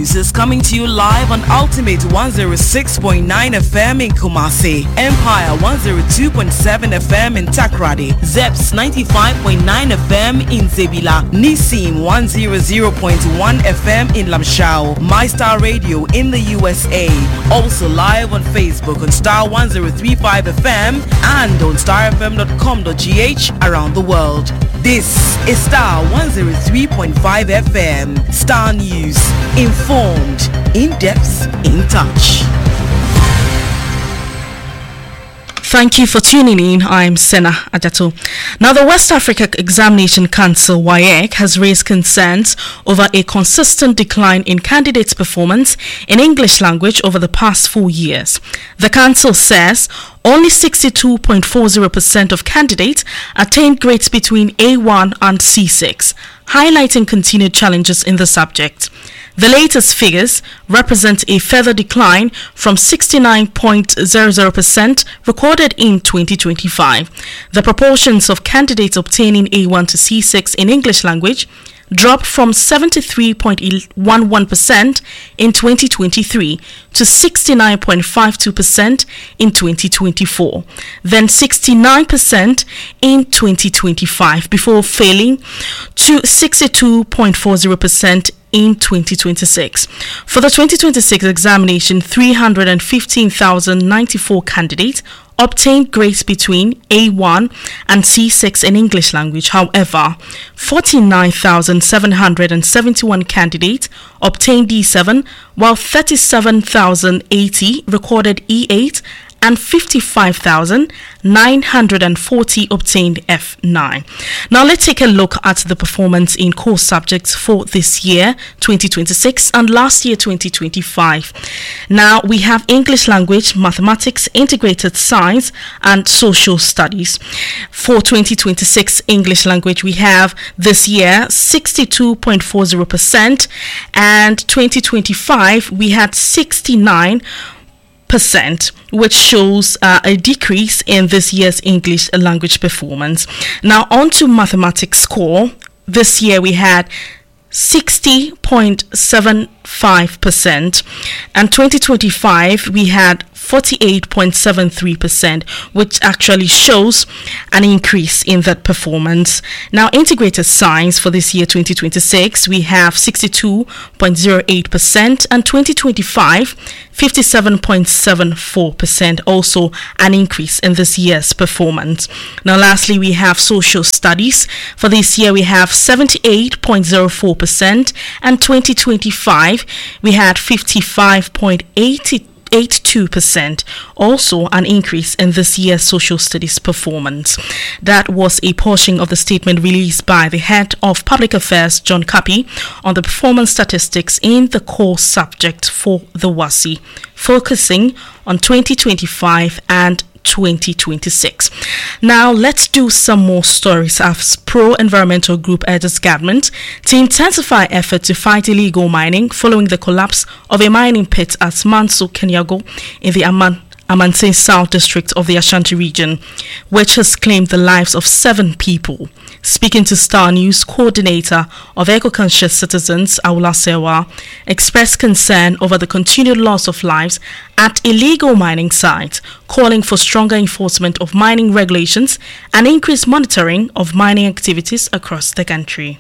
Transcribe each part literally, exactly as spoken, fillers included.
News is coming to you live on Ultimate one oh six point nine F M in Kumasi, Empire one oh two point seven F M in Takrady, Zeps ninety-five point nine F M in Zebila, Nissim one hundred point one F M in Lamshao, MyStar Radio in the U S A. Also live on Facebook on Star one oh three point five F M and on star f m dot com dot g h around the world. This is Star one oh three point five F M. Star News. Informed, in-depth, in touch. Thank you for tuning in. I'm Sena Ajato. Now, the West Africa Examination Council, W A E C, has raised concerns over a consistent decline in candidates' performance in English language over the past four years. The council says only sixty-two point four zero percent of candidates attained grades between A one and C six, highlighting continued challenges in the subject. The latest figures represent a further decline from sixty-nine point zero zero percent recorded in twenty twenty-five. The proportions of candidates obtaining A one to C six in English language dropped from seventy-three point one one percent in twenty twenty-three to sixty-nine point five two percent in twenty twenty-four, then sixty-nine percent in twenty twenty-five, before falling to sixty-two point four zero percent in twenty twenty-six. For the twenty twenty-six examination, three hundred fifteen thousand ninety-four candidates obtained grades between A one and C six in English language. However, forty-nine thousand seven hundred seventy-one candidates obtained D seven, while thirty-seven thousand eighty recorded E eight and fifty-five thousand nine hundred forty obtained F nine. Now let's take a look at the performance in core subjects for this year, twenty twenty-six, and last year, twenty twenty-five. Now we have English language, mathematics, integrated science, and social studies. For twenty twenty-six English language, we have this year sixty-two point four zero percent, and twenty twenty-five we had sixty-nine percent, which shows uh, a decrease in this year's English language performance. Now on to mathematics score. This year we had sixty point seven five percent, and twenty twenty-five we had forty-eight point seven three percent, which actually shows an increase in that performance. Now, integrated science for this year, twenty twenty-six, we have sixty-two point zero eight percent, and twenty twenty-five, fifty-seven point seven four percent, also an increase in this year's performance. Now, lastly, we have social studies. For this year, we have seventy-eight point zero four percent, and twenty twenty-five, we had fifty-five point eight two percent, also an increase in this year's social studies performance. That was a portion of the statement released by the head of public affairs, John Kapi, on the performance statistics in the core subject for the W A S I, focusing on twenty twenty-five and twenty twenty-six. Now let's do some more stories. As pro-environmental group urges government to intensify effort to fight illegal mining following the collapse of a mining pit at Manso Kenyago in the Aman Amante South District of the Ashanti region, which has claimed the lives of seven people. Speaking to Star News, coordinator of Eco-Conscious Citizens, Aula Sewa, expressed concern over the continued loss of lives at illegal mining sites, calling for stronger enforcement of mining regulations and increased monitoring of mining activities across the country.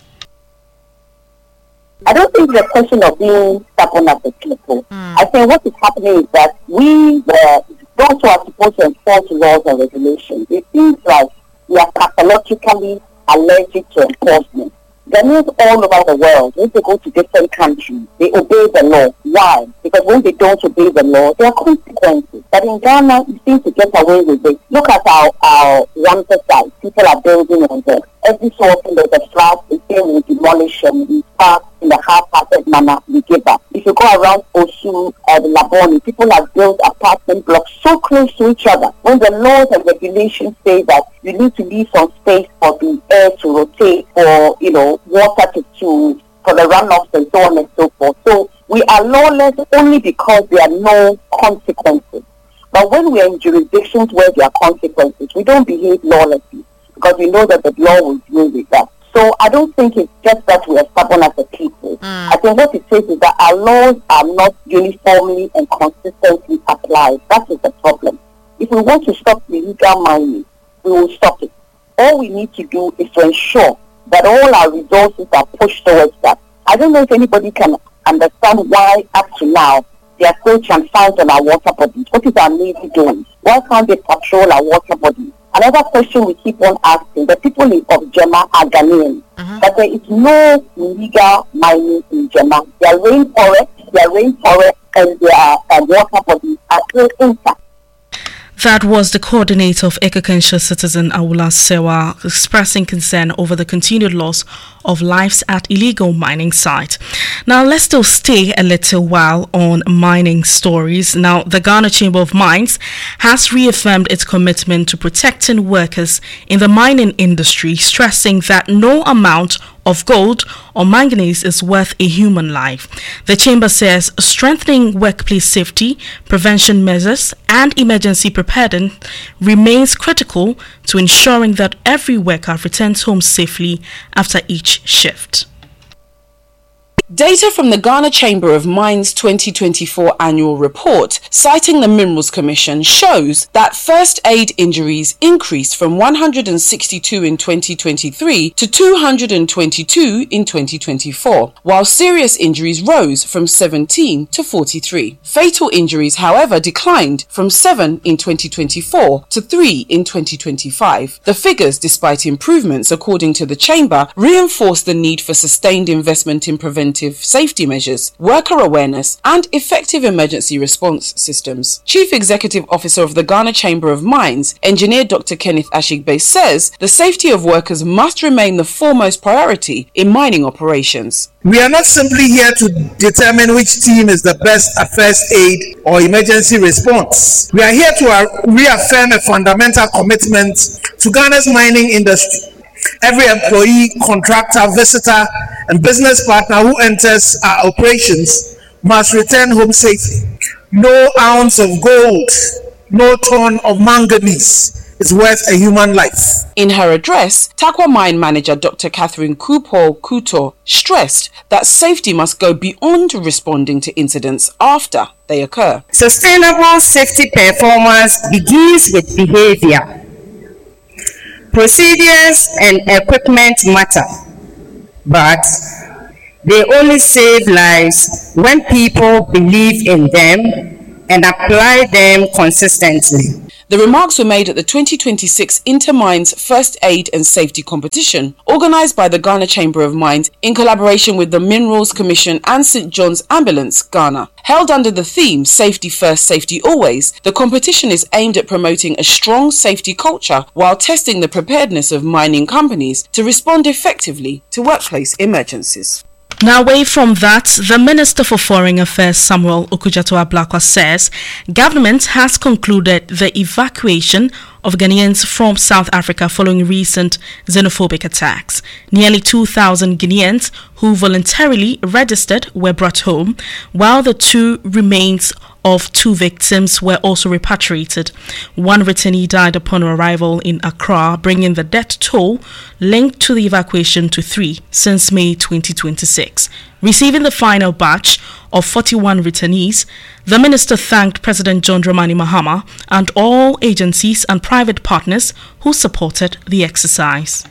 I don't think it's a question of being stubborn as a people. Mm. I think what is happening is that we, uh, those who are supposed to enforce laws and regulations, it seems like we are pathologically allergic to enforcement. Ghanaians all over the world, when they go to different countries, they obey the law. Why? Because when they don't obey the law, there are consequences. But in Ghana, you seem to get away with it. Look at our, our Ramsar site. People are building on them. Every so often there's a flat, they say we demolish and we park in a half-hearted manner, we give up. If you go around Osu and Laboni, people have built apartment blocks so close to each other. When the laws and regulations say that you need to leave some space for the air to rotate, or, you know, water to, to for the runoffs and so on and so forth. So we are lawless only because there are no consequences. But when we are in jurisdictions where there are consequences, we don't behave lawlessly, because we know that the law will deal with that. So I don't think it's just that we are stubborn as a people. Mm. I think what it says is that our laws are not uniformly and consistently applied. That is the problem. If we want to stop illegal mining, we will stop it. All we need to do is to ensure that all our resources are pushed towards that. I don't know if anybody can understand why up to now they are still transferred on our water bodies. What is our Navy doing? Why can't they patrol our water bodies? Another question we keep on asking, the people of Jema are Ghanaian, uh-huh. but there is no illegal mining in Jema. Their rainforest, their rainforest and their uh, water bodies are still intact. That was the coordinator of Eco-Conscious Citizen Awula Sewa expressing concern over the continued loss of lives at illegal mining site. Now let's still stay a little while on mining stories. Now the Ghana Chamber of Mines has reaffirmed its commitment to protecting workers in the mining industry, stressing that no amount of gold or manganese is worth a human life. The chamber says strengthening workplace safety, prevention measures, and emergency preparedness remains critical to ensuring that every worker returns home safely after each shift. Data from the Ghana Chamber of Mines twenty twenty-four annual report, citing the Minerals Commission, shows that first aid injuries increased from one hundred sixty-two in twenty twenty-three to two hundred twenty-two in twenty twenty-four, while serious injuries rose from seventeen to forty-three. Fatal injuries, however, declined from seven in twenty twenty-four to three in twenty twenty-five. The figures, despite improvements according to the Chamber, reinforce the need for sustained investment in preventive safety measures, worker awareness, and effective emergency response systems. Chief Executive Officer of the Ghana Chamber of Mines, Engineer Doctor Kenneth Ashigbe, says the safety of workers must remain the foremost priority in mining operations. We are not simply here to determine which team is the best at first aid or emergency response. We are here to reaffirm a fundamental commitment to Ghana's mining industry. Every employee, contractor, visitor, and business partner who enters our operations must return home safely. No ounce of gold, no ton of manganese is worth a human life. In her address, Takwa Mine Manager Doctor Catherine Kupo Kuto stressed that safety must go beyond responding to incidents after they occur. Sustainable safety performance begins with behavior. Procedures and equipment matter, but they only save lives when people believe in them and apply them consistently. The remarks were made at the twenty twenty-six Intermines First Aid and Safety Competition, organised by the Ghana Chamber of Mines in collaboration with the Minerals Commission and Saint John's Ambulance, Ghana. Held under the theme Safety First, Safety Always, the competition is aimed at promoting a strong safety culture while testing the preparedness of mining companies to respond effectively to workplace emergencies. Now, away from that, the Minister for Foreign Affairs, Samuel Okudzeto-Ablakwa, says government has concluded the evacuation of Ghanaians from South Africa following recent xenophobic attacks. Nearly two thousand Ghanaians who voluntarily registered were brought home, while the two remains of two victims were also repatriated. One returnee died upon arrival in Accra, bringing the death toll linked to the evacuation to three since May twenty twenty-six. Receiving the final batch of forty-one returnees, the minister thanked President John Dramani Mahama and all agencies and private partners who supported the exercise.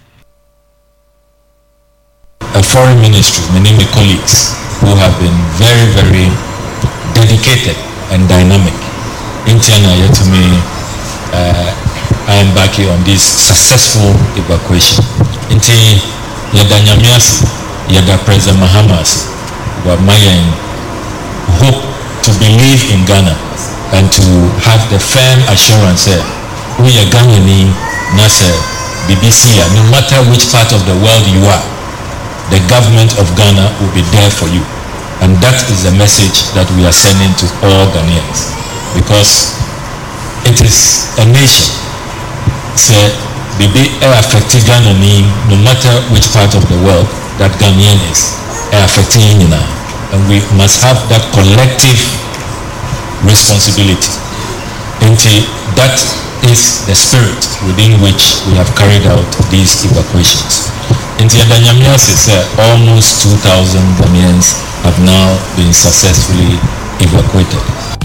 A foreign ministry, many my colleagues who have been very, very dedicated and dynamic. Intiana yet to me, uh, I am back here on this successful evacuation. Inti yada nyamiasi, yada President Mahamas, wa mayan hope to believe in Ghana and to have the firm assurance that we are Ghanaian, nasa B B C, no matter which part of the world you are, the government of Ghana will be there for you. And that is the message that we are sending to all Ghanaians, because it is a nation. So, baby, it affects Ghana, no matter which part of the world that Ghanaian is, it affects Ghana, and we must have that collective responsibility. And that is the spirit within which we have carried out these evacuations. In Tiandanyamias, almost two thousand Ghanaians have now been successfully evacuated.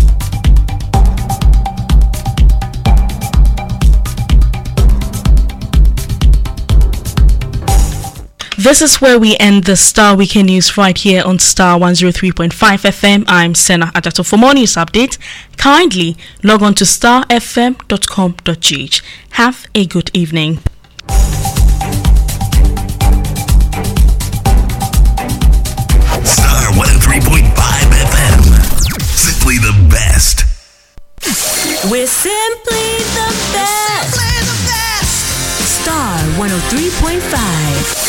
This is where we end the Star Weekend News right here on Star one oh three point five F M. I'm Sena Adato. For more news updates, kindly log on to star f m dot com dot g h. Have a good evening. Star one oh three point five F M. Simply the best. We're simply the best. Simply the best. Star one oh three point five.